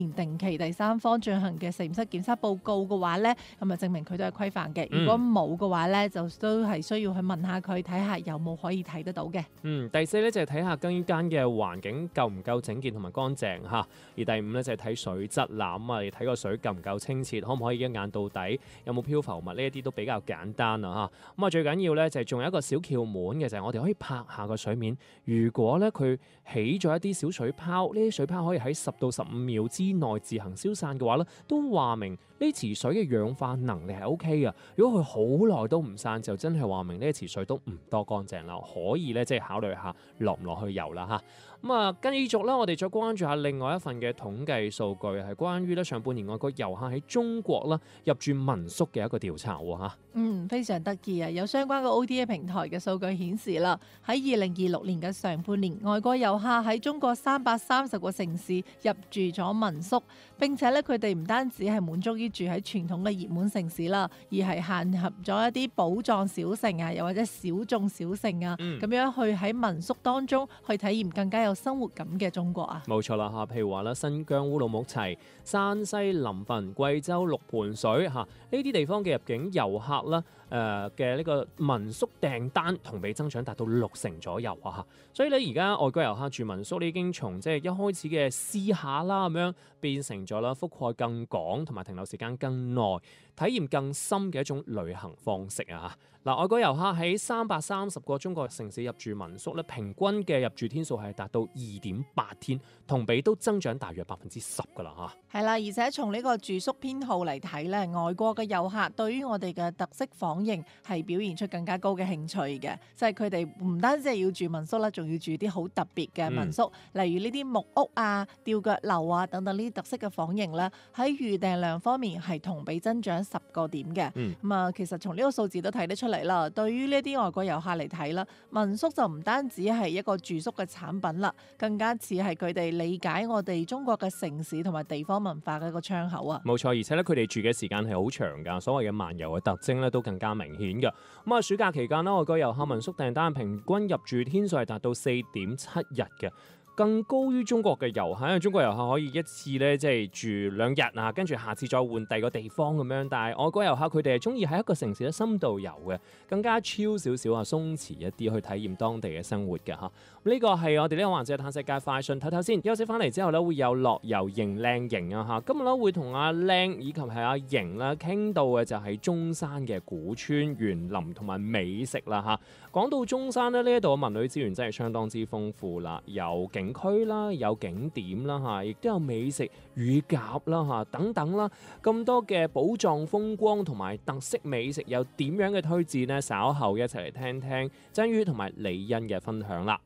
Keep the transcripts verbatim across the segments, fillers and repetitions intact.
定期第三方進行嘅實驗室檢測報告嘅話咧，咁啊證明佢都係規範嘅。如果冇嘅話咧，就都係需要去問下佢，睇下有冇可以睇得到嘅。 嗯，第四咧就係睇下更衣間嘅環境夠唔夠整潔同埋乾淨嚇。而第五咧就係睇水質啦，咁啊你睇個水夠唔夠清澈，可唔可以一眼到底，有冇漂浮物呢一啲都比較簡單啊嚇。咁啊最緊要咧就係仲有一個小竅門嘅，就係我哋可以拍下個水面，如果咧佢起咗一啲小水泡，呢啲水泡可以喺十到十五秒之內自行消散嘅話咧，都話明呢池水嘅氧化能力係 O K 嘅。如果佢好耐都唔散，就真係話明呢池水都唔多乾淨啦，可以咧即係考慮下落唔落去游啦嚇。咁啊，繼續啦，我哋再關注下另外一份嘅統計數據，係關於咧上半年外國遊客喺中國啦入住民宿嘅一個調查喎嚇。 嗯，非常得意啊！有相關嘅 O T A 平台嘅數據顯示啦，喺二零二六年嘅上半年，外國遊客喺中國三百三十個城市入住咗民宿，並且咧佢哋唔單止係滿足於住喺傳統嘅熱門城市啦，而係限合咗一啲寶藏小城啊，又或者小眾小城啊，咁、嗯、樣去喺民宿當中去體驗更加有生活感嘅中國啊！ 冇錯啦嚇，譬如話啦，新疆烏魯木齊、山西臨汾、貴州六盤水嚇呢啲地方嘅入境遊客啦，誒嘅呢個民宿訂單同比增長達到六成左右啊嚇，所以咧而家外國遊客住民宿咧已經從即係一開始嘅試下啦咁樣，變成咗啦覆蓋更廣同埋停留時間更耐、體驗更深嘅一種旅行方式啊！嗱，外國遊客喺三百三十個中國城市入住民宿咧，平均嘅入住天數係達到二點八天，同比都增長大約百分之十噶啦嚇。 係啦，而且從呢個住宿偏好嚟睇咧，外國嘅遊客對於我哋嘅特色房型係表現出更加高嘅興趣嘅，即係佢哋唔單止係要住民宿啦，仲要住啲好特別嘅民宿，嗯、例如呢啲木屋啊、吊腳樓啊等等呢啲特色嘅房型咧，喺預訂量方面係同比增長十個點嘅。咁、嗯、啊，其實從呢個數字都睇得出嚟啦。對於呢啲外國遊客嚟睇啦，民宿就唔單止係一個住宿嘅產品啦，更加似係佢哋理解我哋中國嘅城市同埋地方文化嘅一個窗口啊。 冇錯，而且咧佢哋住嘅時間係好長㗎，所謂嘅漫遊嘅特徵咧都更加明顯嘅。咁啊，暑假期間咧，外國遊客民宿訂單平均入住天數係達到四點七日嘅。更高於中國嘅遊客，因為中國遊客可以一次咧即係住兩日啊，跟住下次再換第二個地方咁樣。但係外國遊客佢哋係中意喺一個城市咧深度遊嘅，更加超少少啊，鬆弛一啲去體驗當地嘅生活嘅嚇。呢個係我哋呢個環節嘅探世界快訊，睇睇先。休息翻嚟之後咧，會有樂遊型靚型啊嚇。今日咧會同阿靚以及係阿型啦傾到嘅就係中山嘅古村園林同埋美食啦嚇。講到中山咧，呢一度嘅文旅資源真係相當之豐富啦，有景區啦，有景點啦嚇，亦都有美食乳鴿啦嚇等等啦，咁多嘅寶藏風光同埋特色美食有點樣嘅推薦呢？稍後一齊嚟聽聽真宇同埋李欣嘅分享啦。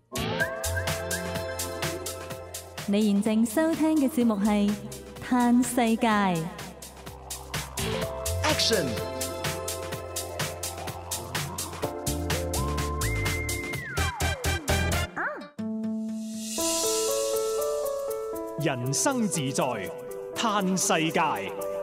你現正收聽嘅節目係《嘆世界》 Action。人生自在嘆世界。